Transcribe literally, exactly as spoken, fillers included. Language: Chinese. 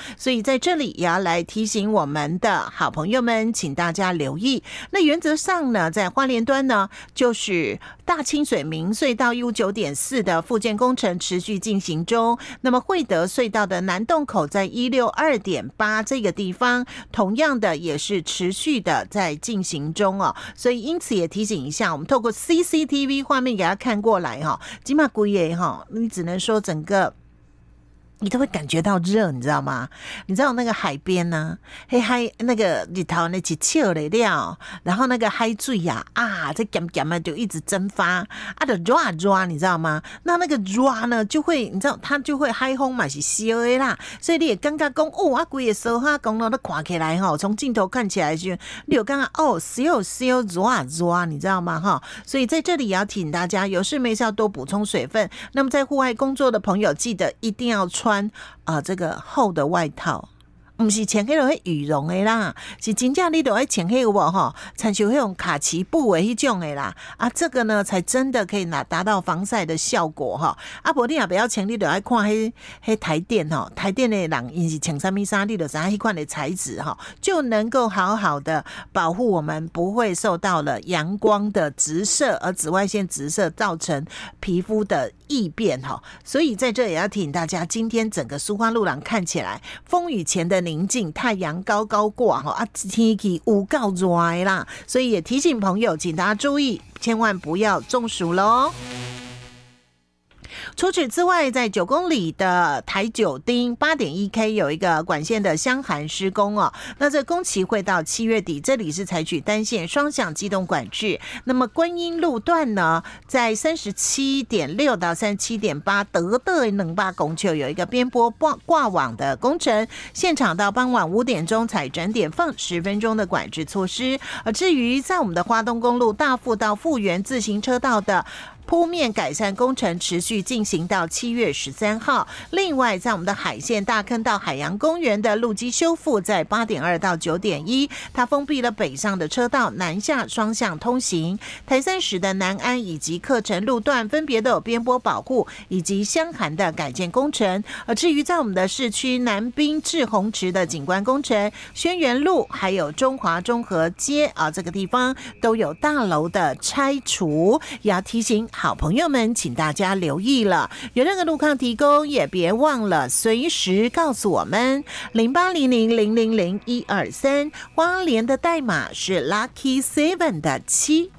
所以在这里也要来提醒我们的好朋友们，请大家留意。那原则上呢，在花莲端呢，就是大清水明隧道一五九点四的复建工程持续进行中，那么惠德隧道的南洞口在一六二点八这个地方，同样的也是持续的在进行中哦。所以因此也提醒一下，我们透过 C C T V 画面给他看过来哈，起码贵耶哈，你只能说整个。你都会感觉到热，你知道吗？你知道那个海边呢、啊，黑海那个里头那起笑的料，然后那个海水呀啊，这咸咸的就一直蒸发，啊，就热热，你知道吗？那那个热呢，就会你知道它就会海风嘛是烧的啦，所以你也感觉讲哦，啊，规个烧哈公路都看起来哈，从镜头看起来就你有感觉哦，烧烧热啊热，你知道吗？哈，所以在这里也要提醒大家，有事没事要多补充水分。那么在户外工作的朋友，记得一定要穿。穿啊、呃，这个厚的外套，不是穿那种羽绒的啦，是真正你都要穿那个哈，穿像那种卡其布的那种的啦。啊，这个呢才真的可以拿达到防晒的效果哈。啊，不你也不要穿，你都要看那那台电哈，台电的人因是穿什么衫，你就知道那款的材质哈，就能够好好的保护我们，不会受到了阳光的直射，而紫外线直射造成皮肤的异变哈。所以在这也要提醒大家，今天整个苏花路廊看起来风雨前的宁静，太阳高高挂哈啊，天气有够热的啦，所以也提醒朋友，请大家注意，千万不要中暑喽。除此之外，在九公里的台九丁 八点一 K 有一个管线的箱涵施工哦，那这工期会到七月底，这里是采取单线双向机动管制。那么观音路段呢，在 三十七点六 到 三十七点八 德德能八公丘有一个边坡挂网的工程，现场到傍晚五点钟采整点放十分钟的管制措施。而至于在我们的花东公路大富到富源自行车道的铺面改善工程持续进行到七月十三号。另外，在我们的海线大坑到海洋公园的路基修复，在八点二到九点一，它封闭了北上的车道，南下双向通行。台三十的南安以及客城路段分别都有边坡保护以及箱涵的改建工程。而至于在我们的市区南滨至红池的景观工程，轩辕路还有中华中和街啊，这个地方都有大楼的拆除，也要提醒好朋友们，请大家留意了。有任何路况提供，也别忘了随时告诉我们零八零零零零零一二三，花莲的代码是 Lucky Seven 的七。